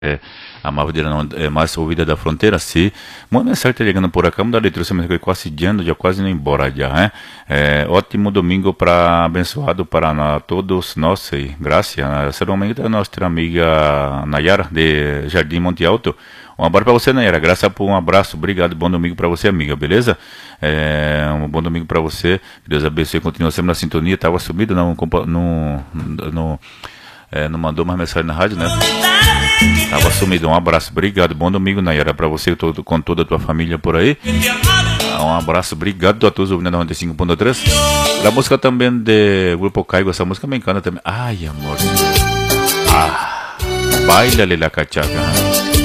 a Mavdeira não é mais ouvida da fronteira, sim. Uma mensagem tá chegando por acá, mudar de trouxe quase indo, já quase indo embora já, né? Ótimo domingo para abençoado para todos nós e graças. Será um momento da nossa amiga Nayara de Jardim Monte Alto. Um abraço para você, Nayara. Graças por um abraço, obrigado, bom domingo para você, amiga, beleza? Um bom domingo para você. Deus abençoe, continua sempre na sintonia. Tava sumido, não mandou mais mensagem na rádio, né? Tava sumido. Um abraço, obrigado. Bom domingo, Nayara, pra você com toda a tua família por aí. Um abraço, obrigado a todos ouvindo na 95.3. A música também de Grupo Caigo, essa música me encanta também. Ai, amor. Baila la cachaca.